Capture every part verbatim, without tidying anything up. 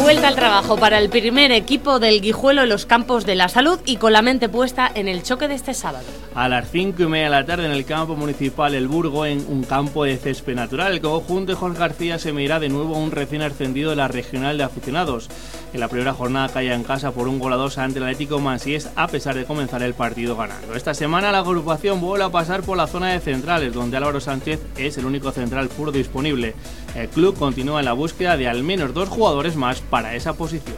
Vuelta al trabajo para el primer equipo del Guijuelo en los campos de la Salud y con la mente puesta en el choque de este sábado. A las cinco y media de la tarde en el campo municipal El Burgo, en un campo de césped natural, el conjunto de Jorge García se medirá de nuevo a un recién ascendido de la regional de aficionados. En la primera jornada caía en casa por un gol a dos ante el Atlético Mansíes, a pesar de comenzar el partido ganando. Esta semana la agrupación vuelve a pasar por la zona de centrales, donde Álvaro Sánchez es el único central puro disponible. El club continúa en la búsqueda de al menos dos jugadores más para esa posición.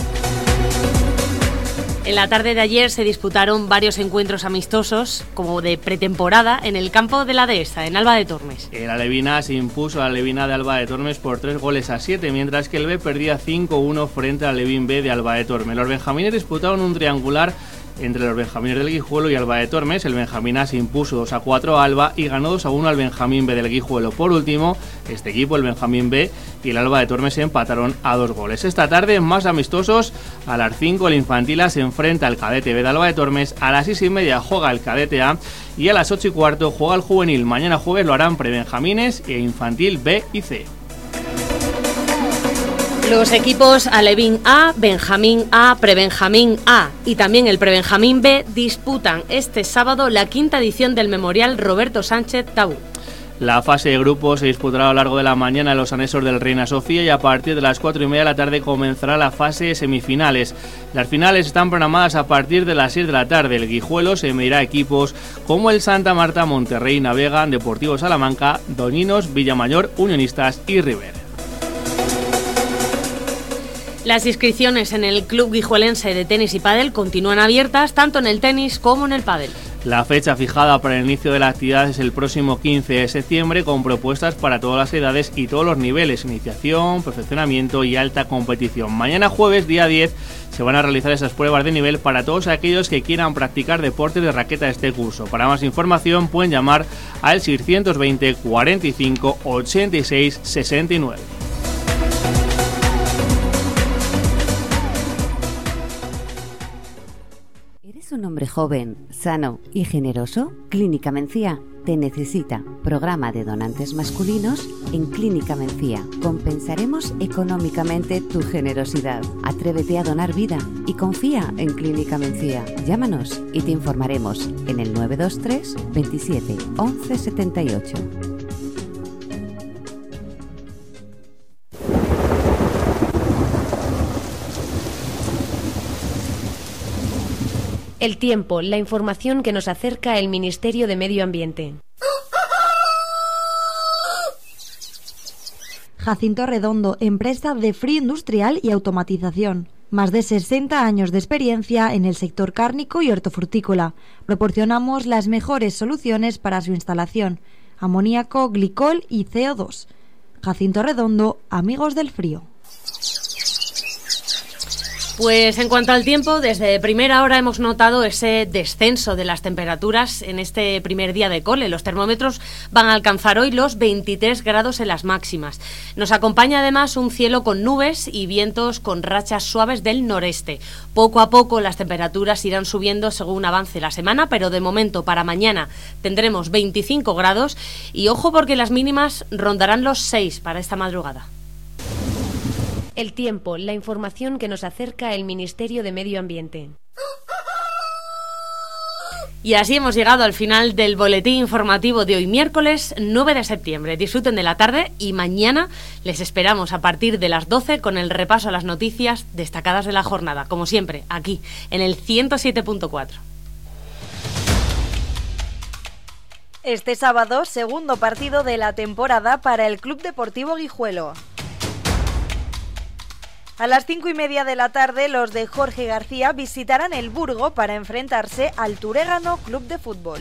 En la tarde de ayer se disputaron varios encuentros amistosos, como de pretemporada, en el campo de la Dehesa, en Alba de Tormes. El Alevina se impuso a la Alevina de Alba de Tormes por tres goles a siete, mientras que el B perdía cinco uno frente al Alevín B de Alba de Tormes. Los benjamines disputaron un triangular entre los benjamines del Guijuelo y Alba de Tormes. El Benjamín A se impuso dos a cuatro a Alba y ganó dos a uno al Benjamín B del Guijuelo. Por último, este equipo, el Benjamín B y el Alba de Tormes, se empataron a dos goles. Esta tarde, más amistosos, a las cinco el Infantil A se enfrenta al Cadete B de Alba de Tormes, a las seis y media juega el Cadete A y a las ocho y cuarto juega el Juvenil. Mañana jueves lo harán prebenjamines e Infantil B y C. Los equipos Alevín A, Benjamín A, Prebenjamín A y también el Prebenjamín B disputan este sábado la quinta edición del Memorial Roberto Sánchez Tabú. La fase de grupos se disputará a lo largo de la mañana en los anexos del Reina Sofía y a partir de las cuatro y media de la tarde comenzará la fase de semifinales. Las finales están programadas a partir de las seis de la tarde. El Guijuelo se medirá a equipos como el Santa Marta, Monterrey, Navegan, Deportivo Salamanca, Doñinos, Villamayor, Unionistas y River. Las inscripciones en el Club Guijuelense de Tenis y Pádel continúan abiertas tanto en el tenis como en el pádel. La fecha fijada para el inicio de la actividad es el próximo quince de septiembre, con propuestas para todas las edades y todos los niveles: iniciación, perfeccionamiento y alta competición. Mañana jueves, día diez, se van a realizar esas pruebas de nivel para todos aquellos que quieran practicar deportes de raqueta de este curso. Para más información pueden llamar al seiscientos veinte, cuarenta y cinco, ochenta y seis, sesenta y nueve. ¿Eres un hombre joven, sano y generoso? Clínica Mencía te necesita. Programa de donantes masculinos en Clínica Mencía. Compensaremos económicamente tu generosidad. Atrévete a donar vida y confía en Clínica Mencía. Llámanos y te informaremos en el nueve dos tres, veintisiete, once setenta y ocho. El tiempo, la información que nos acerca el Ministerio de Medio Ambiente. Jacinto Redondo, empresa de frío industrial y automatización. Más de sesenta años de experiencia en el sector cárnico y hortofrutícola. Proporcionamos las mejores soluciones para su instalación: amoníaco, glicol y C O dos. Jacinto Redondo, amigos del frío. Pues en cuanto al tiempo, desde primera hora hemos notado ese descenso de las temperaturas en este primer día de cole. Los termómetros van a alcanzar hoy los veintitrés grados en las máximas. Nos acompaña además un cielo con nubes y vientos con rachas suaves del noreste. Poco a poco las temperaturas irán subiendo según avance la semana, pero de momento para mañana tendremos veinticinco grados y ojo porque las mínimas rondarán los seis para esta madrugada. El tiempo, la información que nos acerca el Ministerio de Medio Ambiente. Y así hemos llegado al final del boletín informativo de hoy, miércoles nueve de septiembre. Disfruten de la tarde y mañana les esperamos a partir de las doce con el repaso a las noticias destacadas de la jornada, como siempre, aquí, en el ciento siete punto cuatro. Este sábado, segundo partido de la temporada para el Club Deportivo Guijuelo. A las cinco y media de la tarde, los de Jorge García visitarán el Burgo para enfrentarse al Turégano Club de Fútbol.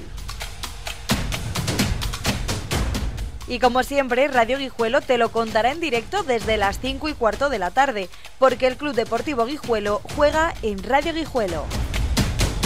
Y como siempre, Radio Guijuelo te lo contará en directo desde las cinco y cuarto de la tarde, porque el Club Deportivo Guijuelo juega en Radio Guijuelo.